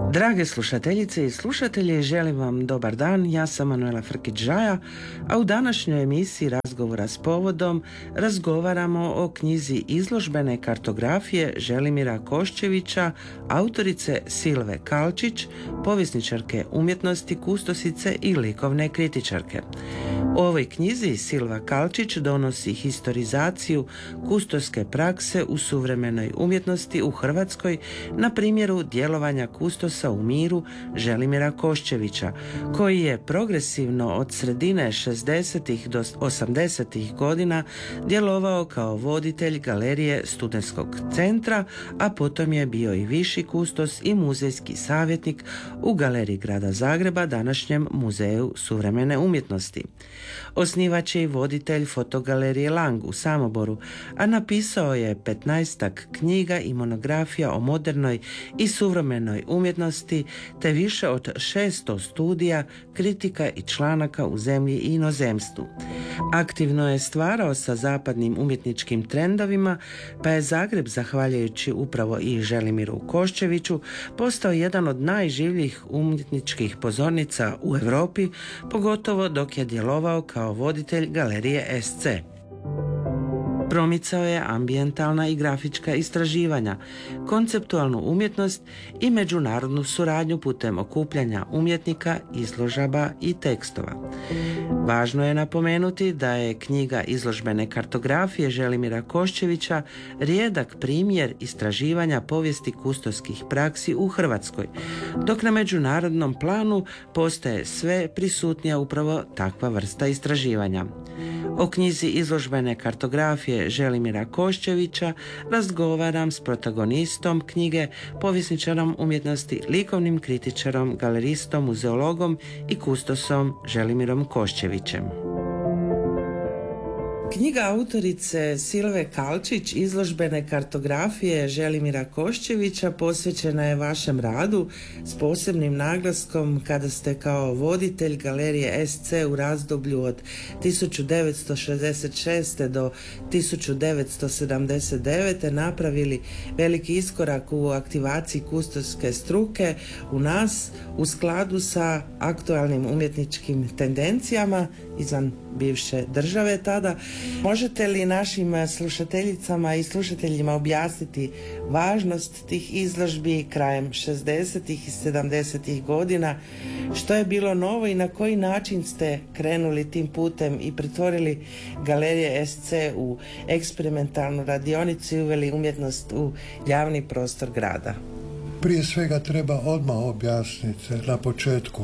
Drage slušateljice i slušatelji, želim vam dobar dan. Ja sam Manuela Frkić-Žaja, a u današnjoj emisiji Razgovora s povodom razgovaramo o knjizi izložbene kartografije Želimira Koščevića, autorice Silve Kalčić, povjesničarke umjetnosti, kustosice i likovne kritičarke. U ovoj knjizi Silva Kalčić donosi historizaciju kustoske prakse u suvremenoj umjetnosti u Hrvatskoj na primjeru djelovanja kustosa u miru Želimira Koščevića, koji je progresivno od sredine 60. do 80. godina djelovao kao voditelj galerije Studentskog centra, a potom je bio i viši kustos i muzejski savjetnik u Galeriji Grada Zagreba, današnjem Muzeju suvremene umjetnosti. Osnivač je i voditelj fotogalerije Lang u Samoboru, a napisao je 15-ak knjiga i monografija o modernoj i suvremenoj umjetnosti, te više od 600 studija, kritika i članaka u zemlji i inozemstvu. Aktivno je stvarao sa zapadnim umjetničkim trendovima, pa je Zagreb, zahvaljujući upravo i Želimiru Koščeviću, postao jedan od najživljih umjetničkih pozornica u Europi, pogotovo dok je djelovao kao voditelj galerije SC. Promicao je ambijentalna i grafička istraživanja, konceptualnu umjetnost i međunarodnu suradnju putem okupljanja umjetnika, izložaba i tekstova. Važno je napomenuti da je knjiga izložbene kartografije Želimira Koščevića rijedak primjer istraživanja povijesti kustoskih praksi u Hrvatskoj, dok na međunarodnom planu postaje sve prisutnija upravo takva vrsta istraživanja. O knjizi izložbene kartografije Želimira Koščevića razgovaram s protagonistom knjige, povjesničarom umjetnosti, likovnim kritičarom, galeristom, muzeologom i kustosom Želimirom Koščevićem. Knjiga autorice Silve Kalčić, izložbene kartografije Želimira Koščevića, posvećena je vašem radu s posebnim naglaskom kada ste kao voditelj galerije SC u razdoblju od 1966. do 1979. napravili veliki iskorak u aktivaciji kustoske struke u nas u skladu sa aktualnim umjetničkim tendencijama izvan bivše države tada. Možete li našim slušateljicama i slušateljima objasniti važnost tih izložbi krajem 60. i 70. godina, što je bilo novo i na koji način ste krenuli tim putem i pretvorili galerije SC u eksperimentalnu radionicu i uveli umjetnost u javni prostor grada? Prije svega treba odmah objasniti na početku.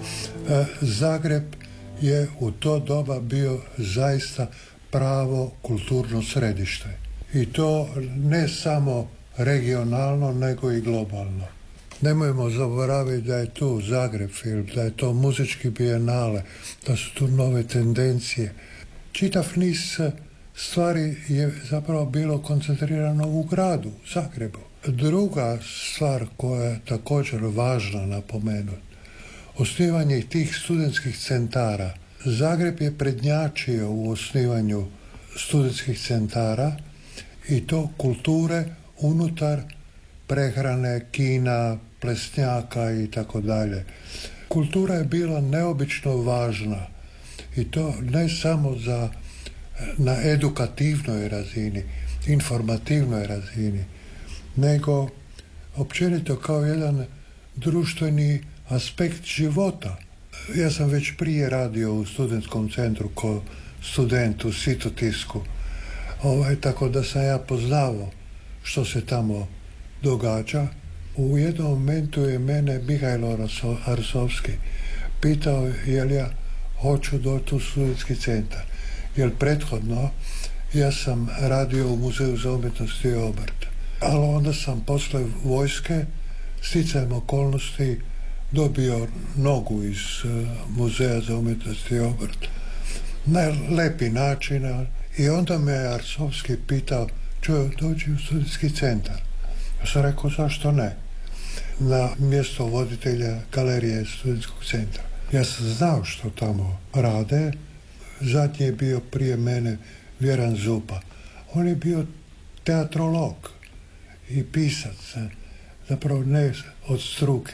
Zagreb je u to doba bio zaista pravo kulturno središte. I to ne samo regionalno, nego i globalno. Nemojmo zaboraviti da je tu Zagreb film, da je to muzički bijenale, da su tu nove tendencije. Čitav niz stvari je zapravo bilo koncentrirano u gradu, Zagrebu. Druga stvar koja je također važna napomenuti, osnivanje tih studentskih centara. Zagreb je prednjačio u osnivanju studentskih centara i to kulture unutar prehrane, kina, plesnjaka i tako dalje. Kultura je bila neobično važna i to ne samo na edukativnoj razini, informativnoj razini, nego općenito kao jedan društveni aspekt života. Ja sam već prije radio u studentskom centru kao student u Sitotisku, tako da sam ja poznavao što se tamo događa. U jednom momentu je mene Mihajlo Arsovski pitao jel ja hoću doći u studentski centar. Jer prethodno ja sam radio u Muzeju za umjetnost i obrt. Ali onda sam posle vojske sticajem okolnosti dobio nogu iz Muzeja za umjetnost i obrt. Na lepi način. I onda me Arsovski pitao, dođi u studentski centar. Ja sam rekao, zašto ne? Na mjesto voditelja galerije studentskog centra. Ja sam znao što tamo rade. Zadnji je bio prije mene Vjeran Zupa. On je bio teatrolog i pisac, zapravo ne od struke.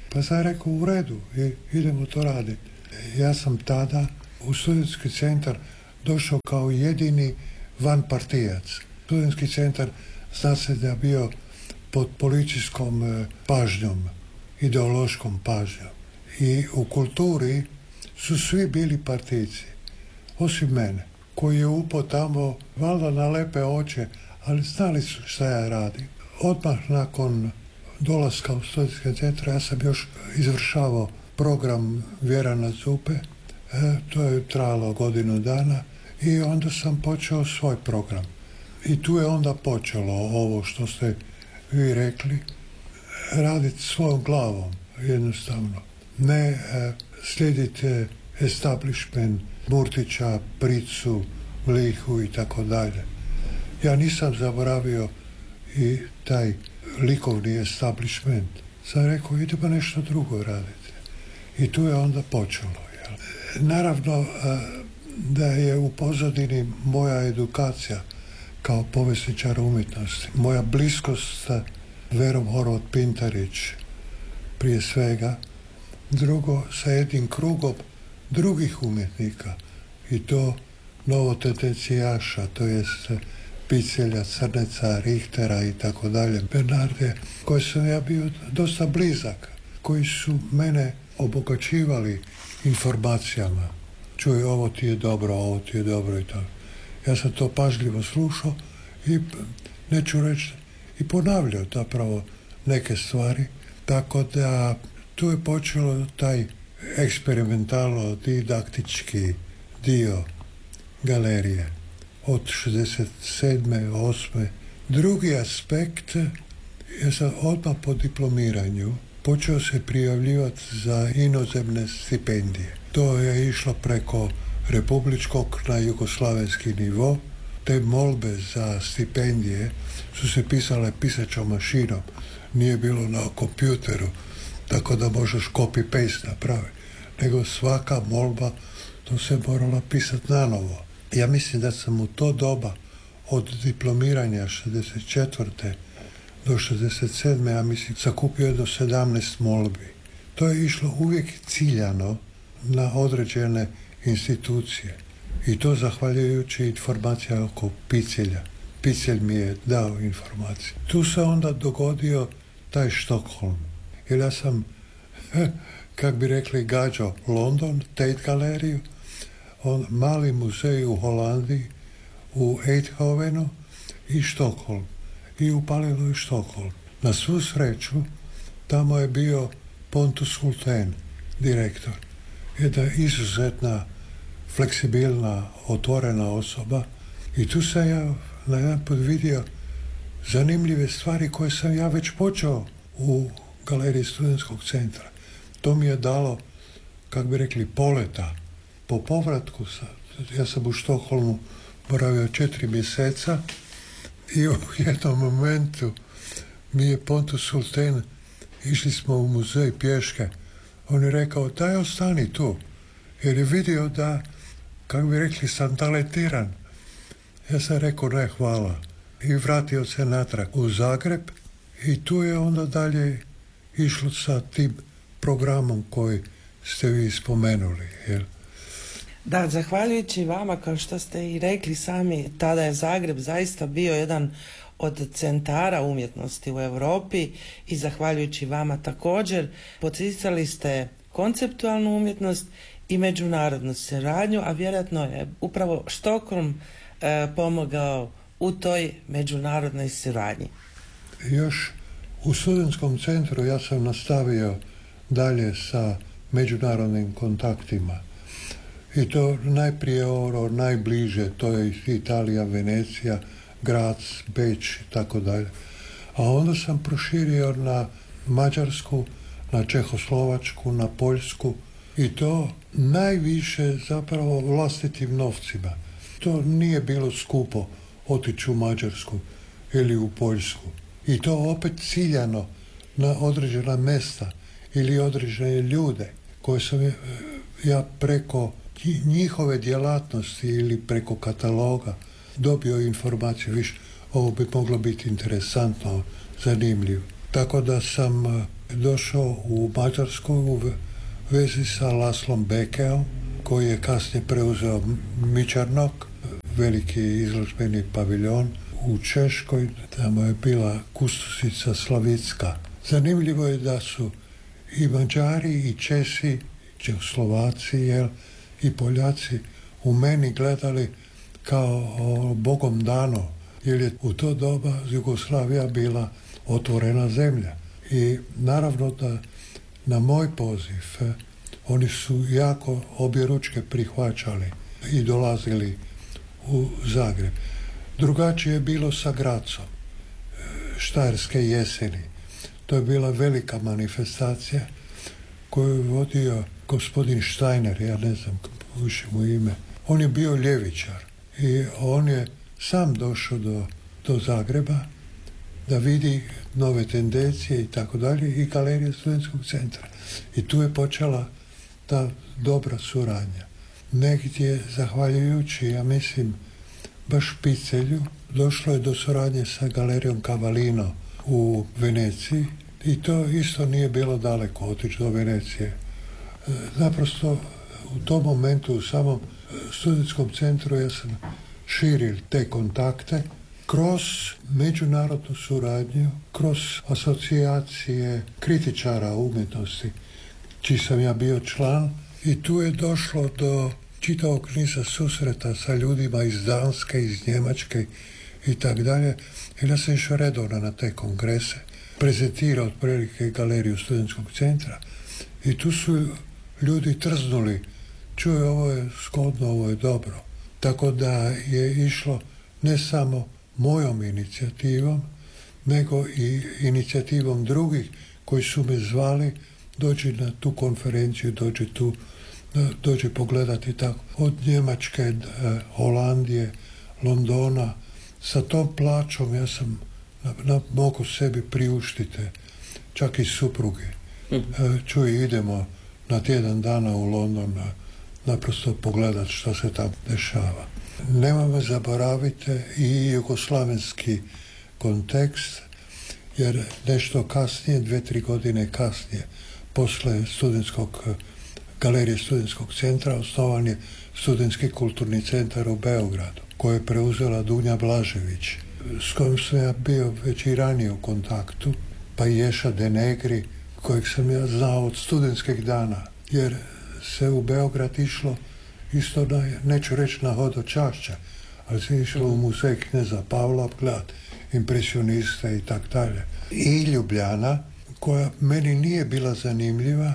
Pa sam rekao u redu, idemo to raditi. Ja sam tada u studentski centar došao kao jedini vanpartijac. Studentski centar zna se da je bio pod policijskom pažnjom, ideološkom pažnjom. I u kulturi su svi bili partijci, osim mene, koji je upao tamo, valjda na lepe oči, ali znali su šta ja radim. Odmah nakon dolaska u studentski centar ja sam još izvršavao program Vjera na Zupe. To je trajalo godinu dana i onda sam počeo svoj program. I tu je onda počelo ovo što ste vi rekli, raditi svojom glavom, jednostavno. Ne slijediti establishment Murtića, Pricu, Lihu i tako dalje. Ja nisam zaboravio i taj likovni establishment. Sam rekao, idemo nešto drugo raditi. I tu je onda počelo. Jel? Naravno da je u pozadini moja edukacija kao povjesničar umjetnosti, moja bliskost sa Verom Horvat-Pintarić prije svega, drugo sa jednim krugom drugih umjetnika i to novotendencijaša, to jest Picelja, Crneca, Richtera i tako dalje, Bernarde, koji sam ja bio dosta blizak, koji su mene obogaćivali informacijama. Čuj, ovo ti je dobro i to. Ja sam to pažljivo slušao i neću reći i ponavljao zapravo neke stvari, tako da tu je počelo taj eksperimentalno didaktički dio galerije od 67. 8. Drugi aspekt, ja sam odmah po diplomiranju počeo se prijavljivati za inozemne stipendije. To je išlo preko republičkog na jugoslavenski nivo. Te molbe za stipendije su se pisale pisaćom mašinom. Nije bilo na kompjuteru, tako da možeš copy-paste napraviti. Nego svaka molba to se morala pisati nanovo. Ja mislim da sam u to doba od diplomiranja 64. do 67. ja mislim sakupio jedno 17 molbi. To je išlo uvijek ciljano na određene institucije. I to zahvaljujući informacija oko Picelja. Picelj mi je dao informacije. Tu se onda dogodio taj Štokholm. Jer ja sam, kak bi rekli, gađao London, Tate galeriju, mali muzej u Holandiji, u Eindhovenu i Štokholm. I upalilo i Štokholm. Na svu sreću, tamo je bio Pontus Hultén, direktor. Jedna izuzetna, fleksibilna, otvorena osoba. I tu sam ja na jedan put vidio zanimljive stvari koje sam ja već počeo u galeriji studentskog centra. To mi je dalo, kako bi rekli, poleta. Po povratku, ja sam u Štokholmu boravio 4 mjeseca i u jednom momentu mi je Pontus Hultén, išli smo u muzej pješke. On je rekao, daj ostani tu, jer je vidio da, kako bi rekli, sam talentiran. Ja sam rekao, ne, hvala. I vratio se natrag u Zagreb i tu je onda dalje išlo sa tim programom koji ste vi spomenuli. Jel? Da, zahvaljujući vama, kao što ste i rekli sami, tada je Zagreb zaista bio jedan od centara umjetnosti u Europi i zahvaljujući vama također poticali ste konceptualnu umjetnost i međunarodnu suradnju, a vjerojatno je upravo Štokholm pomogao u toj međunarodnoj suradnji. Još u studentskom centru ja sam nastavio dalje sa međunarodnim kontaktima. I to najprije najbliže, to je Italija, Venecija, Graz, Beč i tako dalje. A onda sam proširio na Mađarsku, na Čehoslovačku, na Poljsku i to najviše zapravo vlastitim novcima. To nije bilo skupo otići u Mađarsku ili u Poljsku. I to opet ciljano na određena mesta ili određene ljude koje sam ja preko njihove djelatnosti ili preko kataloga dobio informaciju, viš, ovo bi moglo biti interesantno, zanimljivo. Tako da sam došao u Mađarsku u vezi sa Laslom Bekeom, koji je kasnije preuzeo Mičarnok, veliki izložbeni paviljon u Češkoj. Tamo je bila kustosica Slavicka. Zanimljivo je da su i Mađari i Česi, Čehoslovaci i Poljaci u meni gledali kao Bogom dano, jer je u to doba Jugoslavija bila otvorena zemlja. I naravno da na moj poziv oni su jako objeručke prihvaćali i dolazili u Zagreb. Drugačije je bilo sa Grazom, Štajerske jeseni. To je bila velika manifestacija koju je vodio gospodin Steiner, ja ne znam više mu ime. On je bio ljevičar i on je sam došao do Zagreba da vidi nove tendencije i tako dalje i galerije Studentskog centra. I tu je počela ta dobra suradnja. Negdje, zahvaljujući, ja mislim, baš Picelju, došlo je do suradnje sa galerijom Cavallino u Veneciji i to isto nije bilo daleko otići do Venecije. Naprosto u tom momentu u samom Studentskom centru ja sam širio te kontakte kroz međunarodnu suradnju, kroz asocijacije kritičara umjetnosti, čiji sam ja bio član, i tu je došlo do čitavog niza susreta sa ljudima iz Danske, iz Njemačke i tak dalje. I ja sam išao redovno na te kongrese, prezentirao otprilike galeriju Studentskog centra i tu su ljudi trznuli, čuj, ovo je zgodno, ovo je dobro. Tako da je išlo ne samo mojom inicijativom, nego i inicijativom drugih koji su me zvali, dođi na tu konferenciju, dođi pogledati tako. Od Njemačke, Holandije, Londona, sa tom plaćom ja sam mogu sebi priuštiti, čak i supruge. Čuj, idemo na tjedan dana u London naprosto pogledat što se tamo dešava. Nemojmo zaboraviti i jugoslavenski kontekst, jer nešto kasnije, 2-3 godine kasnije, posle galerije Studentskog centra, osnovan je Studentski kulturni centar u Beogradu, koje je preuzela Dunja Blažević, s kojom sam ja bio već i ranije u kontaktu, pa i Ješa De Negri, kojeg sam ja znao od studentskih dana, jer se u Beograd išlo isto, neću reći na hodočašće, ali se išlo u muzej kneza Pavla gledat impresioniste i tak dalje. I Ljubljana, koja meni nije bila zanimljiva,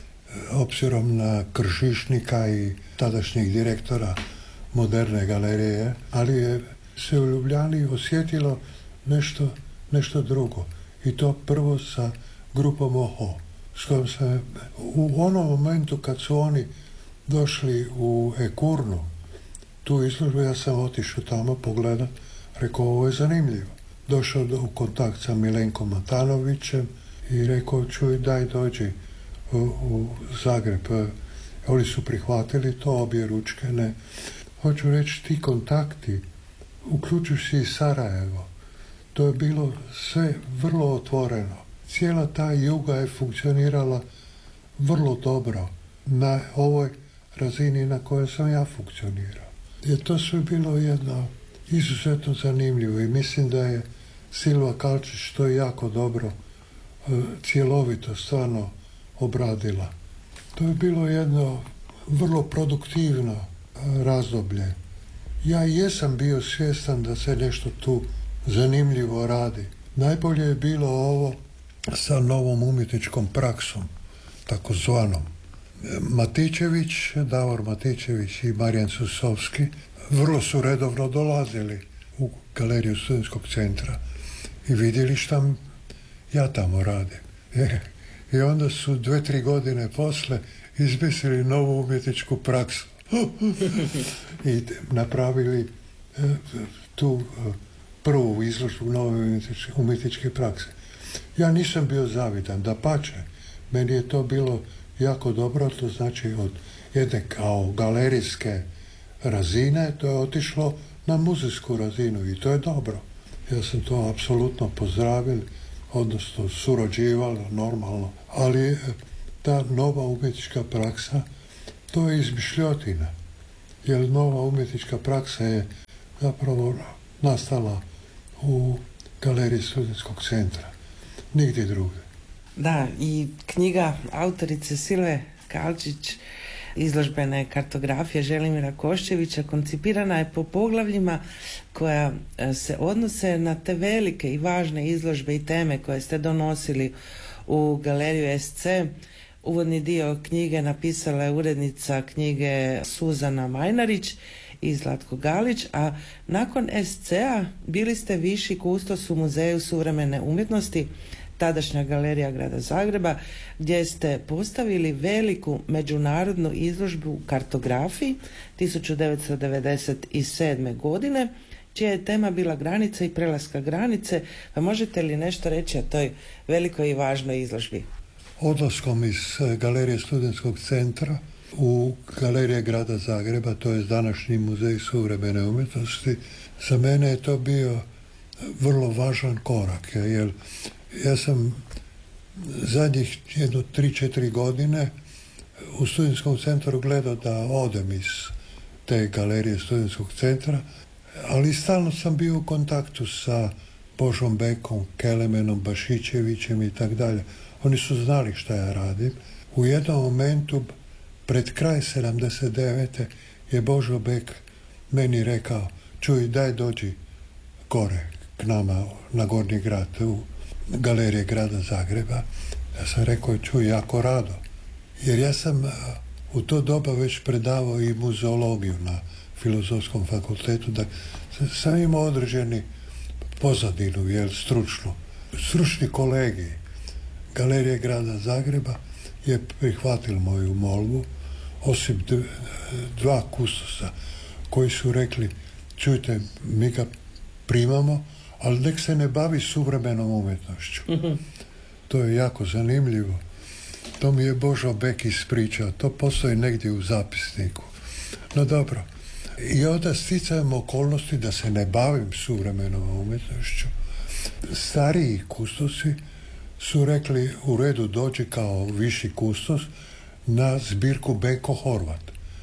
obzirom na Kržišnika i tadašnjeg direktora Moderne galerije, ali je se u Ljubljani osjetilo nešto drugo. I to prvo sa grupom Oho, s kojom sam u onom momentu kad su oni došli u Ekurnu, tu izložbu, ja sam otišao tamo pogledat, rekao, ovo je zanimljivo. Došao u kontakt sa Milenkom Matanovićem i rekao, čuj, daj dođi u Zagreb. Oni su prihvatili to, obje ručke, ne. Hoću reći, ti kontakti, uključujući i Sarajevo, to je bilo sve vrlo otvoreno. Cijela ta juga je funkcionirala vrlo dobro na ovoj razini na kojoj sam ja funkcionirao. Jer to sve bilo jedno izuzetno zanimljivo i mislim da je Silva Kalčić to jako dobro, cjelovito, stvarno obradila. To je bilo jedno vrlo produktivno razdoblje. Ja jesam bio svjestan da se nešto tu zanimljivo radi. Najbolje je bilo ovo sa novom umjetničkom praksom, takozvanom. Davor Matičević i Marijan Susovski vrlo su redovno dolazili u galeriju Studentskog centra i vidjeli šta ja tamo radim. I onda su 2-3 godine posle izmislili novu umjetničku praksu i napravili tu prvu izložbu nove umjetničke prakse. Ja nisam bio zavidan, dapače, meni je to bilo jako dobro, to znači od jedne kao galerijske razine, to je otišlo na muzejsku razinu i to je dobro. Ja sam to apsolutno pozdravil, odnosno surađivalo normalno, ali ta nova umjetnička praksa, to je izmišljotina, jer nova umjetnička praksa je zapravo nastala u galeriji Studentskog centra, nigdje drugdje. Da, i knjiga autorice Silve Kalčić, izložbene kartografije Želimira Koščevića, koncipirana je po poglavljima koja se odnose na te velike i važne izložbe i teme koje ste donosili u galeriju SC. Uvodni dio knjige napisala je urednica knjige Suzana Majnarić i Zlatko Galić, a nakon SC-a bili ste viši kustos u Muzeju suvremene umjetnosti, tadašnja galerija Grada Zagreba, gdje ste postavili veliku međunarodnu izložbu u kartografiji 1997. godine, čija je tema bila granica i prelaska granice. Pa možete li nešto reći o toj velikoj i važnoj izložbi? Odlaskom iz galerije Studentskog centra u galerije Grada Zagreba, to je današnji Muzej suvremene umjetnosti, za mene je to bio vrlo važan korak, jer ja sam zadnjih 3-4 godine u Studentskom centru gledao da odem iz te galerije Studentskog centra, ali stalno sam bio u kontaktu sa Božom Bekom, Kelemenom, Bašićevićem i tak dalje. Oni su znali šta ja radim. U jednom momentu, pred kraj 79. je Božo Bek meni rekao: čuj, daj dođi gore k nama na Gornji grad, u galerije Grada Zagreba. Ja sam rekao: čuj, jako rado. Jer ja sam u to doba već predavao i muzeologiju na Filozofskom fakultetu, da sam imao određeni pozadinu, stručnu. Stručni kolegij galerije Grada Zagreba je prihvatili moju molbu, osim 2 kustosa koji su rekli: čujte, mi ga primamo, ali nek se ne bavi suvremenom umjetnošću. To je jako zanimljivo. To mi je Božo Bek ispričao, to postoji negdje u zapisniku. No dobro. I onda sticajem okolnosti da se ne bavim suvremenom umjetnošću, stariji kustosi su rekli: u redu, dođi kao viši kustos na zbirku Benko Horvat.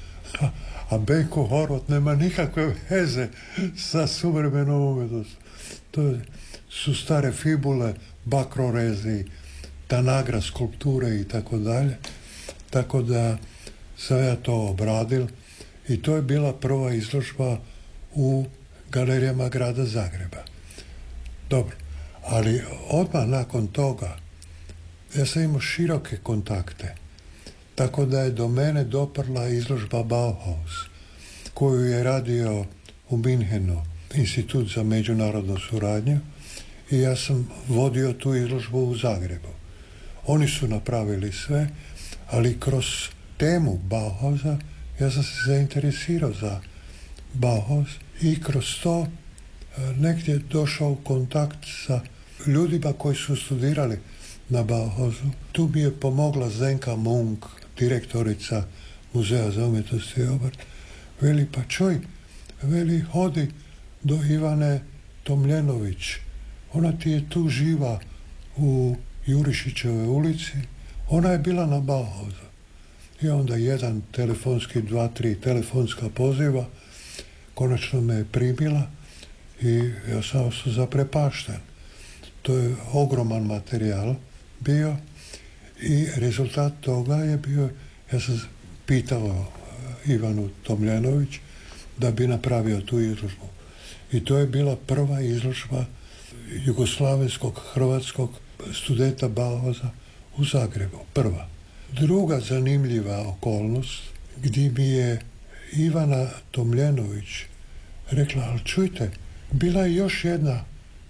A Benko Horvat nema nikakve veze sa suvremenom umjetnošću. To su stare fibule, bakrorezi, tanagra skulpture i tako dalje. Tako da sam ja to obradil i to je bila prva izložba u galerijama Grada Zagreba. Dobro, ali odmah nakon toga ja sam imao široke kontakte, tako da je do mene doprla izložba Bauhaus, koju je radio u Minhenu Institut za međunarodnu suradnju, i ja sam vodio tu izložbu u Zagrebu. Oni su napravili sve, ali kroz temu Bauhausa ja sam se zainteresirao za Bauhaus i kroz to negdje došao u kontakt sa ljudima koji su studirali na Bauhausu. Tu mi je pomogla Zdenka Munk, direktorica Muzeja za umjetnost i obrt. Veli: pa čuj, veli, hodi do Ivane Tomljenović. Ona ti je tu živa u Jurišićevoj ulici. Ona je bila na Bauhausu. I onda 1 telefonski, 2, 3 telefonska poziva. Konačno me je primila i ja sam ostao zaprepašten. To je ogroman materijal bio i rezultat toga je bio, ja sam pitao Ivanu Tomljenović da bi napravio tu izložbu. I to je bila prva izložba jugoslavenskog, hrvatskog studenta Bauhausa u Zagrebu. Prva. Druga zanimljiva okolnost, gdje mi je Ivana Tomljenović rekla: ali čujte, bila je još jedna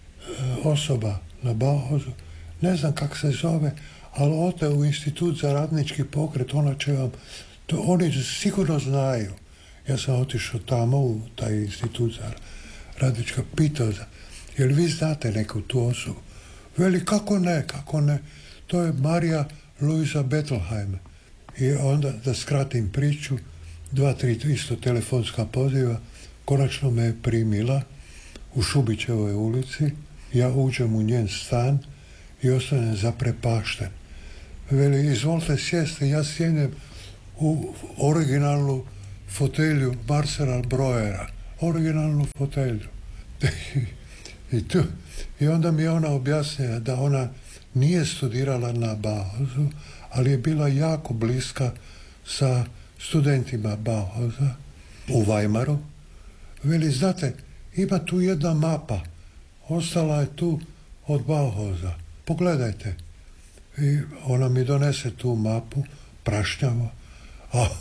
osoba na Bauhausu, ne znam kako se zove, ali ode u Institut za radnički pokret, ona će vam, to oni sigurno znaju. Ja sam otišao tamo u taj Institut za radnička, pitao: jel vi znate neku tu osobu? Veli: kako ne, to je Marija Luisa Bettelheim. I onda, da skratim priču, 2, 3 isto telefonska poziva, konačno me je primila u Šubićevoj ulici. Ja uđem u njen stan i ostanem zaprepašten. Veli, izvolite sjesti, ja sjednem u originalnu fotelju Marcela Breuera. Originalnu fotelju. I onda mi je ona objasnila da ona nije studirala na Bauhausu, ali je bila jako bliska sa studentima Bauhausa u Weimaru. Veli, znate, ima tu jedna mapa, ostala je tu od Bauhausa. Pogledajte. I ona mi donese tu mapu, prašnjavo, a